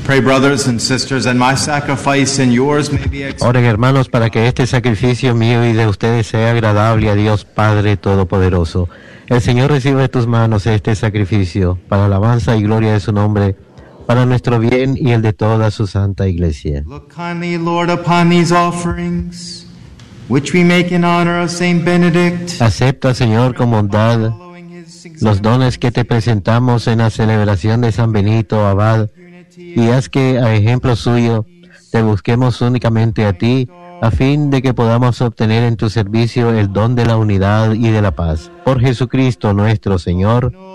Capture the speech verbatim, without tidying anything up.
Pray, brothers and sisters, and my sacrifice and yours may be accepted. Oren, hermanos, para que este sacrificio mío y de ustedes sea agradable a Dios Padre Todopoderoso. El Señor recibe de tus manos este sacrificio para alabanza y gloria de su nombre, para nuestro bien y el de toda su santa Iglesia. Look kindly, Lord, upon these offerings, which we make in honor of Saint Benedict. Acepta, Señor, con bondad los dones que te presentamos en la celebración de San Benito Abad, y haz que, a ejemplo suyo, te busquemos únicamente a ti, a fin de que podamos obtener en tu servicio el don de la unidad y de la paz. Por Jesucristo nuestro Señor.